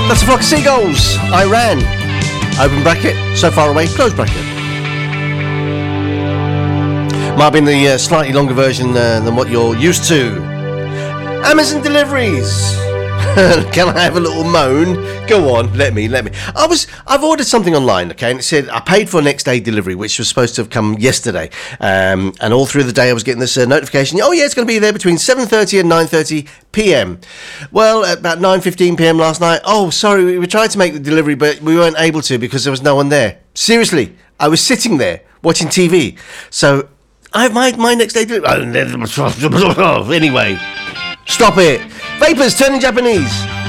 That's a flock of seagulls. Iran. Open bracket. So far away. Close bracket. Might have been the slightly longer version than what you're used to. Amazon deliveries. Can I have a little moan? Go on, let me. I've ordered something online, okay, and it said I paid for next day delivery, which was supposed to have come yesterday. And all through the day I was getting this notification. Oh yeah, it's going to be there between 7:30 and 9:30 p.m. Well, at about 9:15 p.m. last night. Oh, sorry, we tried to make the delivery, but we weren't able to because there was no one there. Seriously, I was sitting there watching TV. So I have my next day delivery. Anyway. Stop it! Vapors turning Japanese.